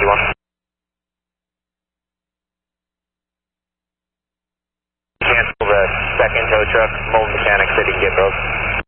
51. Cancel the second tow truck. Mold mechanic said he can get both.